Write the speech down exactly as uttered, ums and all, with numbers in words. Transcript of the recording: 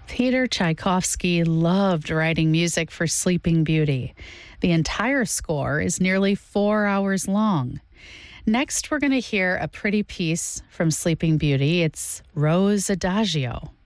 Peter Tchaikovsky loved writing music for Sleeping Beauty. The entire score is nearly four hours long. Next, we're going to hear a pretty piece from Sleeping Beauty. It's Rose Adagio.